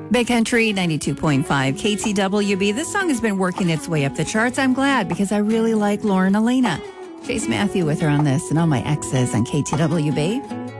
Big Country 92.5 KTWB. This song has been working its way up the charts. I'm glad because I really like Lauren Elena. Chase Matthew with her on this and all my exes on KTWB.